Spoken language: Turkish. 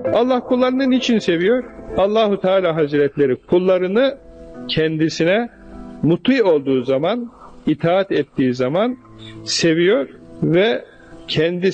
Allah kullarını niçin seviyor? Allahu Teala Hazretleri kullarını kendisine muti olduğu zaman, itaat ettiği zaman seviyor ve kendisi